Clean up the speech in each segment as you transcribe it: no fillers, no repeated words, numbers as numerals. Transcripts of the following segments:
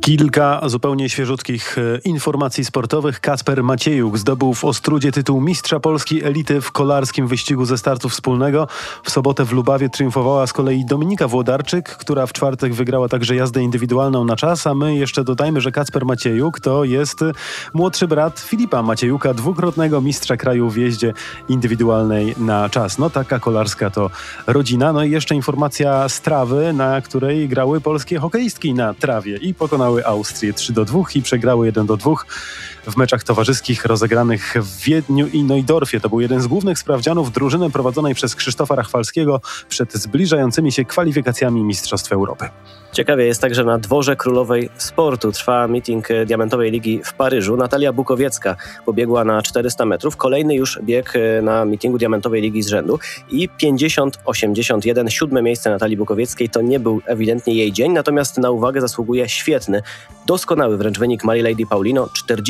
Kilka zupełnie świeżutkich informacji sportowych. Kacper Maciejuk zdobył w Ostródzie tytuł mistrza Polski elity w kolarskim wyścigu ze startu wspólnego. W sobotę w Lubawie triumfowała z kolei Dominika Włodarczyk, która w czwartek wygrała także jazdę indywidualną na czas, a my jeszcze dodajmy, że Kacper Maciejuk to jest młodszy brat Filipa Maciejuka, dwukrotnego mistrza kraju w jeździe indywidualnej na czas. No taka kolarska to rodzina. No i jeszcze informacja z trawy, na której grały polskie hokeistki na trawie i pokonały Austrię 3-2 i przegrały 1-2 w meczach towarzyskich rozegranych w Wiedniu i Neudorfie. To był jeden z głównych sprawdzianów drużyny prowadzonej przez Krzysztofa Rachwalskiego przed zbliżającymi się kwalifikacjami Mistrzostw Europy. Ciekawie jest także na dworze Królowej Sportu. Trwa meeting Diamentowej Ligi w Paryżu. Natalia Bukowiecka pobiegła na 400 metrów. Kolejny już bieg na meetingu Diamentowej Ligi z rzędu. I 50-81, 7. miejsce Natalii Bukowieckiej. To nie był ewidentnie jej dzień, natomiast na uwagę zasługuje świetny, doskonały wręcz wynik Marii Lady Paulino.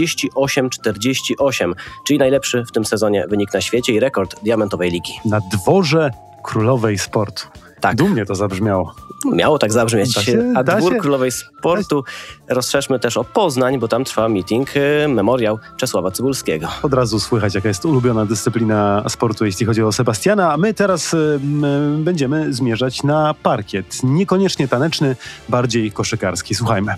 48-48, czyli najlepszy w tym sezonie wynik na świecie i rekord Diamentowej Ligi. Na dworze Królowej Sportu. Tak. Dumnie to zabrzmiało. Miało tak zabrzmieć. A dwór Królowej Sportu rozszerzmy też o Poznań, bo tam trwa meeting, memoriał Czesława Cybulskiego. Od razu słychać, jaka jest ulubiona dyscyplina sportu, jeśli chodzi o Sebastiana, a my teraz będziemy zmierzać na parkiet. Niekoniecznie taneczny, bardziej koszykarski. Słuchajmy.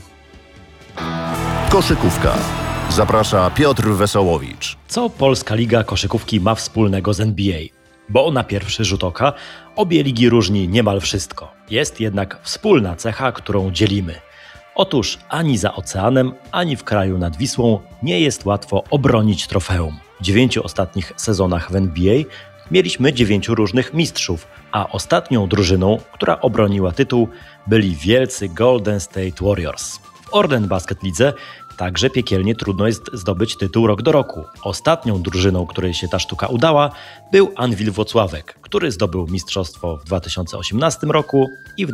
Koszykówka. Zaprasza Piotr Wesołowicz. Co Polska Liga Koszykówki ma wspólnego z NBA? Bo na pierwszy rzut oka obie ligi różni niemal wszystko. Jest jednak wspólna cecha, którą dzielimy. Otóż ani za oceanem, ani w kraju nad Wisłą nie jest łatwo obronić trofeum. W 9 ostatnich sezonach w NBA mieliśmy 9 różnych mistrzów, a ostatnią drużyną, która obroniła tytuł, byli wielcy Golden State Warriors. W Orlen Basket Lidze także piekielnie trudno jest zdobyć tytuł rok do roku. Ostatnią drużyną, której się ta sztuka udała, był Anwil Włocławek, który zdobył mistrzostwo w 2018 roku i w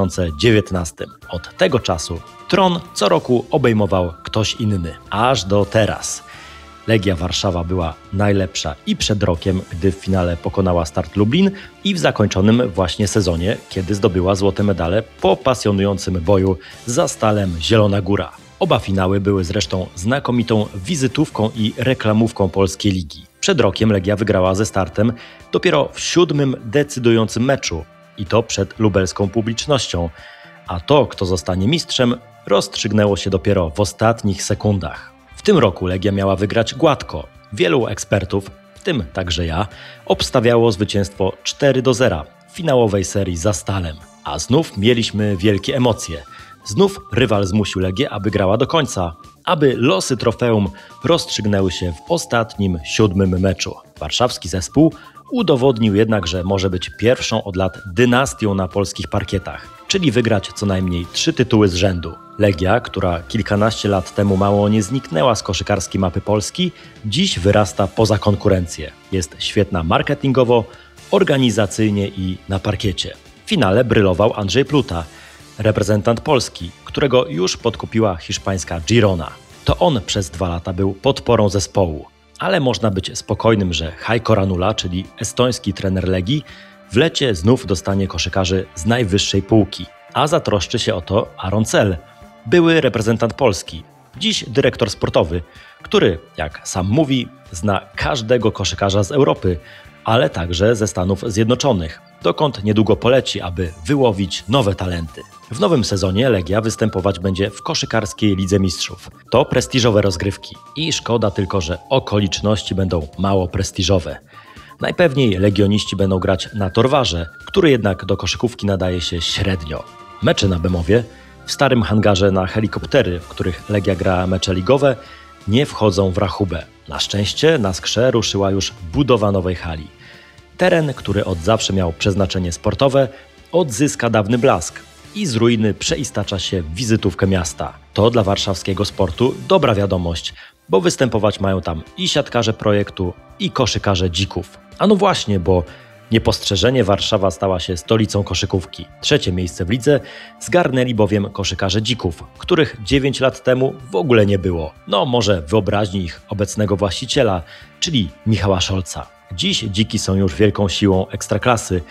2019. Od tego czasu tron co roku obejmował ktoś inny, aż do teraz. Legia Warszawa była najlepsza i przed rokiem, gdy w finale pokonała Start Lublin, i w zakończonym właśnie sezonie, kiedy zdobyła złote medale po pasjonującym boju za Stalem Zielona Góra. Oba finały były zresztą znakomitą wizytówką i reklamówką polskiej ligi. Przed rokiem Legia wygrała ze Startem dopiero w 7. decydującym meczu i to przed lubelską publicznością, a to, kto zostanie mistrzem, rozstrzygnęło się dopiero w ostatnich sekundach. W tym roku Legia miała wygrać gładko. Wielu ekspertów, w tym także ja, obstawiało zwycięstwo 4-0 w finałowej serii za Stalem. A znów mieliśmy wielkie emocje. Znów rywal zmusił Legię, aby grała do końca, aby losy trofeum rozstrzygnęły się w ostatnim 7. meczu. Warszawski zespół udowodnił jednak, że może być pierwszą od lat dynastią na polskich parkietach, czyli wygrać co najmniej 3 tytuły z rzędu. Legia, która kilkanaście lat temu mało nie zniknęła z koszykarskiej mapy Polski, dziś wyrasta poza konkurencję. Jest świetna marketingowo, organizacyjnie i na parkiecie. W finale brylował Andrzej Pluta, reprezentant Polski, którego już podkupiła hiszpańska Girona. To on przez 2 lata był podporą zespołu. Ale można być spokojnym, że Heiko Ranula, czyli estoński trener Legii, w lecie znów dostanie koszykarzy z najwyższej półki. A zatroszczy się o to Aaron Cell, były reprezentant Polski, dziś dyrektor sportowy, który, jak sam mówi, zna każdego koszykarza z Europy, ale także ze Stanów Zjednoczonych, dokąd niedługo poleci, aby wyłowić nowe talenty. W nowym sezonie Legia występować będzie w koszykarskiej Lidze Mistrzów. To prestiżowe rozgrywki i szkoda tylko, że okoliczności będą mało prestiżowe. Najpewniej legioniści będą grać na Torwarze, który jednak do koszykówki nadaje się średnio. Mecze na Bemowie, w starym hangarze na helikoptery, w których Legia gra mecze ligowe, nie wchodzą w rachubę. Na szczęście na Skrze ruszyła już budowa nowej hali. Teren, który od zawsze miał przeznaczenie sportowe, odzyska dawny blask i z ruiny przeistacza się w wizytówkę miasta. To dla warszawskiego sportu dobra wiadomość, bo występować mają tam i siatkarze projektu, i koszykarze dzików. A no właśnie, bo niepostrzeżenie Warszawa stała się stolicą koszykówki. 3. miejsce w lidze zgarnęli bowiem koszykarze dzików, których 9 lat temu w ogóle nie było. No może w wyobraźni ich obecnego właściciela, czyli Michała Szolca. Dziś dziki są już wielką siłą ekstraklasy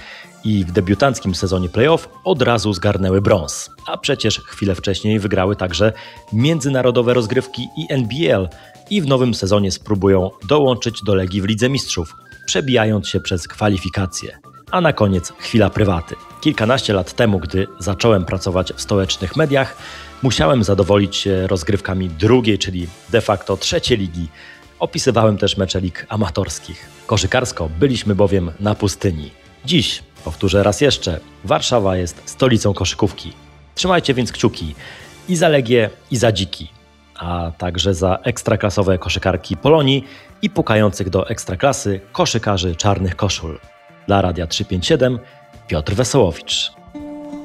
i w debiutanckim sezonie playoff od razu zgarnęły brąz. A przecież chwilę wcześniej wygrały także międzynarodowe rozgrywki i NBL i w nowym sezonie spróbują dołączyć do Legii w Lidze Mistrzów, przebijając się przez kwalifikacje. A na koniec chwila prywaty. Kilkanaście lat temu, gdy zacząłem pracować w stołecznych mediach, musiałem zadowolić się rozgrywkami drugiej, czyli de facto trzeciej ligi. Opisywałem też mecze lig amatorskich. Koszykarsko byliśmy bowiem na pustyni. Dziś, powtórzę raz jeszcze, Warszawa jest stolicą koszykówki. Trzymajcie więc kciuki i za Legię, i za Dziki, a także za ekstraklasowe koszykarki Polonii i pukających do ekstraklasy koszykarzy czarnych koszul. Dla Radia 357 Piotr Wesołowicz.